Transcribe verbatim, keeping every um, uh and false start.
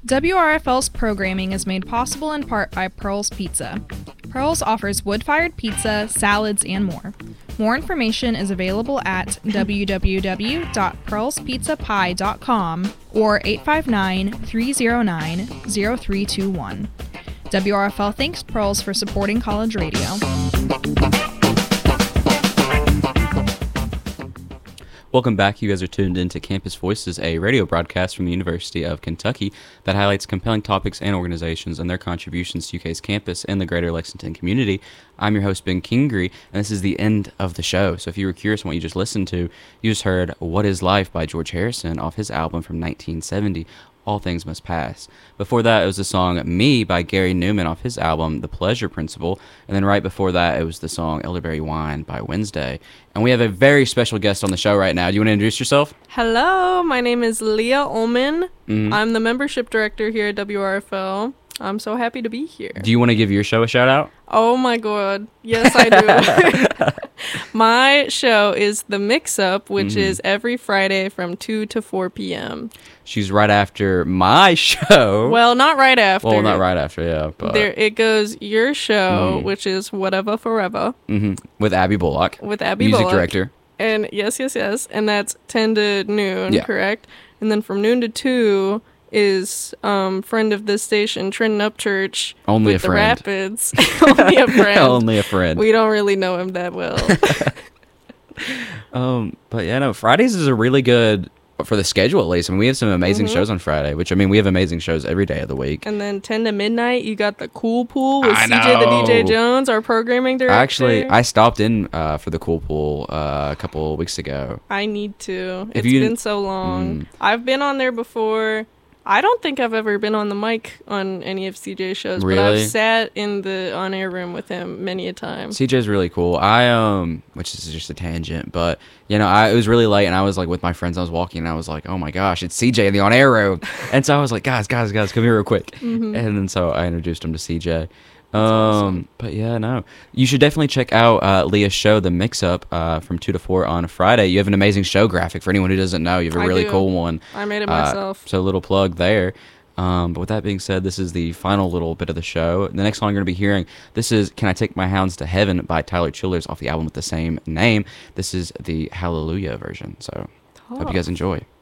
W R F L's programming is made possible in part by Pearl's Pizza. Pearl's offers wood-fired pizza, salads, and more. More information is available at w w w dot pearls pizza pie dot com or eight five nine, three zero nine, zero three two one. W R F L thanks Pearls for supporting college radio. Welcome back. You guys are tuned into Campus Voices, a radio broadcast from the University of Kentucky that highlights compelling topics and organizations and their contributions to U K's campus and the greater Lexington community. I'm your host, Ben Kingery, and this is the end of the show. So if you were curious on what you just listened to, you just heard What Is Life by George Harrison off his album from nineteen seventy, All Things Must Pass. Before that, it was the song Me by Gary Newman off his album The Pleasure Principle. And then right before that, it was the song Elderberry Wine by Wednesday. And we have a very special guest on the show right now. Do you want to introduce yourself? Hello, my name is Leah Ullman. Mm-hmm. I'm the membership director here at W R F L. I'm so happy to be here. Do you want to give your show a shout out? Oh my god. Yes, I do. My show is The Mix-Up, which mm-hmm. is every Friday from two to four p.m. She's right after my show. Well, not right after. Well, not right after, yeah. But there it goes. Your show, mm-hmm. which is Whatever Forever. Mm-hmm. With Abby Bullock. With Abby Music Bullock. director. And yes, yes, yes. And that's ten to noon, yeah. correct? And then from noon to two is um, friend of this station, Trenton Upchurch. Only with a friend. The Rapids. Only a friend. Only a friend. We don't really know him that well. um, but yeah, no, Fridays is a really good, for the schedule at least. I mean, we have some amazing mm-hmm. shows on Friday, which I mean, we have amazing shows every day of the week. And then ten to midnight, you got the Cool Pool with I C J the D J know. Jones, our programming director. Actually, I stopped in uh, for the Cool Pool uh, a couple of weeks ago. I need to. If It's you- been so long. Mm. I've been on there before. I don't think I've ever been on the mic on any of C J's shows, but Really? I've sat in the on-air room with him many a time. C J's really cool. I um, which is just a tangent, but you know, I it was really late, and I was like with my friends. I was walking, and I was like, "Oh my gosh, it's C J in the on-air room!" And so I was like, "Guys, guys, guys, come here real quick!" Mm-hmm. And then so I introduced him to C J. Um, awesome. But yeah, no, you should definitely check out uh, Leah's show, The Mix-Up, uh, from two to four on Friday. You have an amazing show graphic for anyone who doesn't know. You have a I really do. cool one. I made it Uh, myself. so a little plug there. Um, but with that being said, this is the final little bit of the show. The next song you're going to be hearing, this is Can I Take My Hounds to Heaven by Tyler Childers off the album with the same name. This is the Hallelujah version. So hope you guys enjoy.